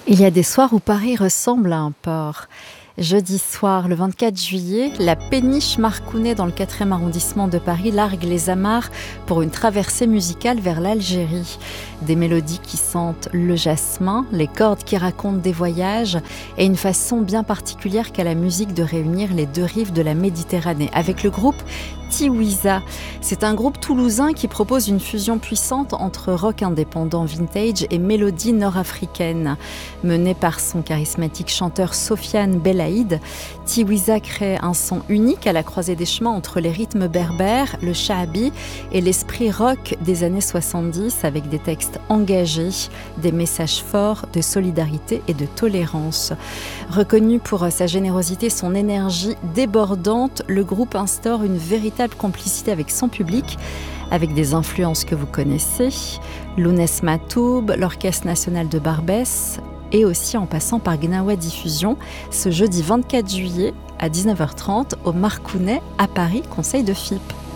Il y a des soirs où Paris ressemble à un port. Jeudi soir, le 24 juillet, la péniche Marcounet dans le 4e arrondissement de Paris largue les amarres pour une traversée musicale vers l'Algérie. Des mélodies qui sentent le jasmin, les cordes qui racontent des voyages et une façon bien particulière qu'a la musique de réunir les deux rives de la Méditerranée. Avec le groupe Tiwiza. C'est un groupe toulousain qui propose une fusion puissante entre rock indépendant vintage et mélodie nord-africaine. Mené par son charismatique chanteur Sofiane Belaïd, Tiwiza crée un son unique à la croisée des chemins entre les rythmes berbères, le shaabi et l'esprit rock des années 70 avec des textes engagés, des messages forts de solidarité et de tolérance. Reconnu pour sa générosité, son énergie débordante, le groupe instaure une véritable complicité avec son public, avec des influences que vous connaissez, Lounès Matoub, l'Orchestre national de Barbès, et aussi en passant par Gnawa Diffusion, ce jeudi 24 juillet à 19h30 au Marcounet à Paris, Conseil de FIP.